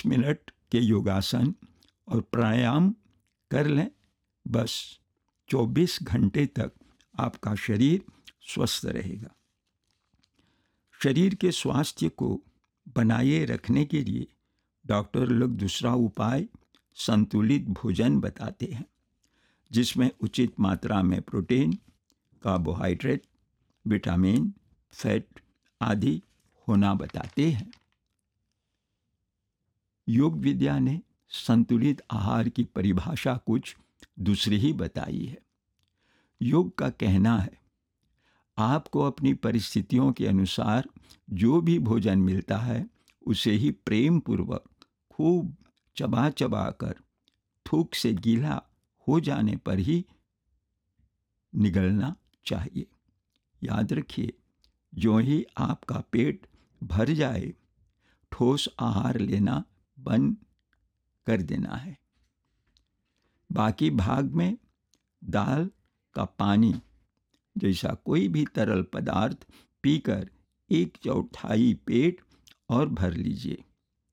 Minute के योगासन और प्राणायाम कर लें, बस 24 घंटे तक आपका शरीर स्वस्थ रहेगा। शरीर के स्वास्थ्य को बनाए रखने के लिए डॉक्टर लोग दूसरा उपाय संतुलित भोजन बताते हैं, जिसमें उचित मात्रा में प्रोटीन, कार्बोहाइड्रेट, विटामिन, फैट आदि होना बताते हैं। योग विद्या ने संतुलित आहार की परिभाषा कुछ दूसरी ही बताई है। योग का कहना है, आपको अपनी परिस्थितियों के अनुसार जो भी भोजन मिलता है उसे ही प्रेम पूर्वक खूब चबा चबा कर थूक से गीला हो जाने पर ही निगलना चाहिए। याद रखिए, जो ही आपका पेट भर जाए, ठोस आहार लेना बंद कर देना है। बाकी भाग में दाल का पानी जैसा कोई भी तरल पदार्थ पीकर 1/4 पेट और भर लीजिए।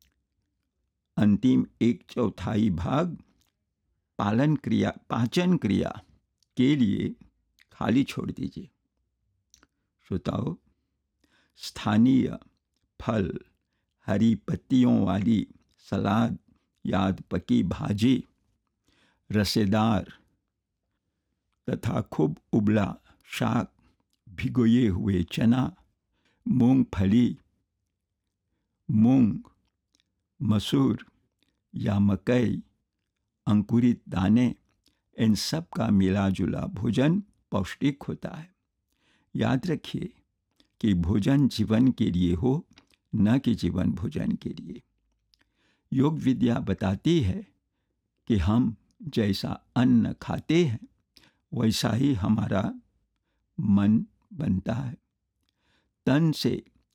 अंतिम 1/4 भाग पाचन क्रिया के लिए खाली छोड़ दीजिए। श्रोताओ, स्थानीय फल, हरी पत्तियों वाली सलाद, याद पकी भाजी, रसेदार तथा खूब उबला शाक, भिगोए हुए चना, मूंगफली, मूंग, मसूर या मकई, अंकुरित दाने, इन सब का मिला जुला भोजन पौष्टिक होता है। याद रखिए कि भोजन जीवन के लिए हो, न कि जीवन भोजन के लिए। योग विद्या बताती है कि हम जैसा अन्न खाते हैं वैसा ही हमारा मन बनता है। तन से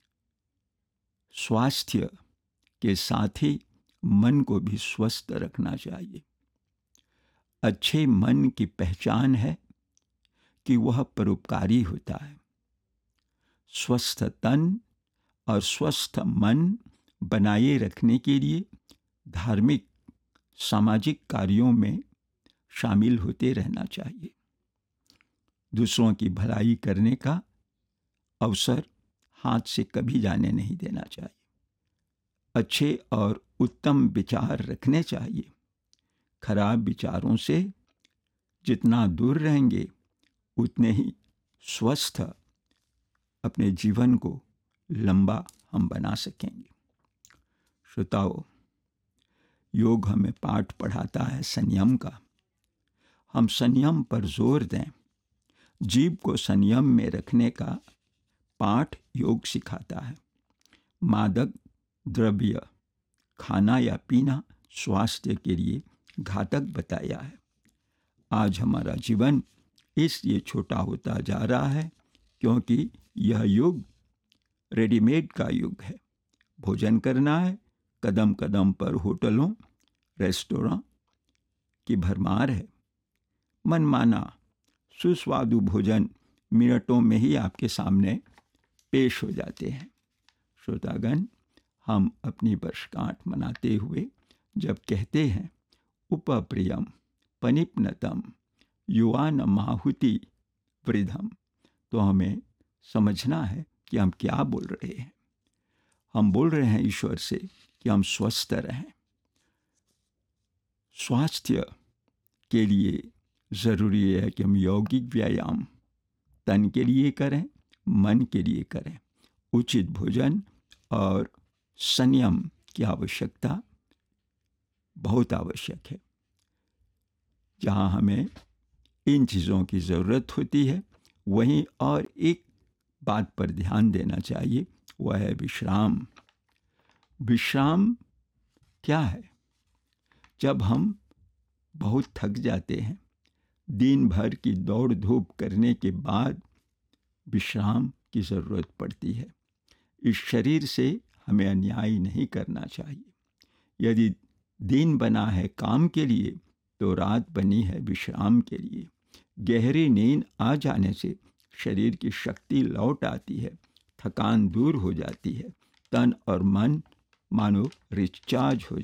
स्वास्थ्य के साथ ही मन को भी स्वस्थ रखना चाहिए। अच्छे मन की पहचान है कि वह परोपकारी होता है। स्वस्थ तन और स्वस्थ मन बनाए रखने के लिए धार्मिक, सामाजिक कार्यों में शामिल होते रहना चाहिए। दूसरों की भलाई करने का अवसर हाथ से कभी जाने नहीं देना चाहिए। अच्छे और उत्तम विचार रखने चाहिए। खराब विचारों से जितना दूर रहेंगे उतने ही स्वस्थ अपने जीवन को लंबा हम बना सकेंगे। श्रोताओ, योग हमें पाठ पढ़ाता है संयम का। हम संयम पर जोर दें। जीभ को संयम में रखने का पाठ योग सिखाता है। मादक द्रव्य खाना या पीना स्वास्थ्य के लिए घातक बताया है। आज हमारा जीवन इसलिए छोटा होता जा रहा है क्योंकि यह युग रेडीमेड का युग है। भोजन करना है, कदम कदम पर होटलों, रेस्टोरेंट की भरमार है। मनमाना सुस्वादु भोजन मिनटों में ही आपके सामने पेश हो जाते हैं। श्रोतागण, हम अपनी वर्षगांठ मनाते हुए जब कहते हैं उपप्रियम पनिपनतम युवानमाहुति वृद्धम, तो हमें समझना है कि हम क्या बोल रहे हैं। हम बोल रहे हैं ईश्वर से कि हम स्वस्थ रहें। स्वास्थ्य के लिए ज़रूरी है कि हम यौगिक व्यायाम तन के लिए करें, मन के लिए करें। उचित भोजन और संयम की आवश्यकता बहुत आवश्यक है। जहाँ हमें इन चीज़ों की ज़रूरत होती है, वहीं और एक बात पर ध्यान देना चाहिए, वह है विश्राम। विश्राम क्या है? जब हम बहुत थक जाते हैं, दिन भर की दौड़ धूप करने के बाद विश्राम की ज़रूरत पड़ती है। इस शरीर से हमें अन्याय नहीं करना चाहिए। यदि दिन बना है काम के लिए, तो रात बनी है विश्राम के लिए। गहरी नींद आ जाने से शरीर की शक्ति लौट आती है, थकान दूर हो जाती है, तन और मन मानो रिचार्ज हो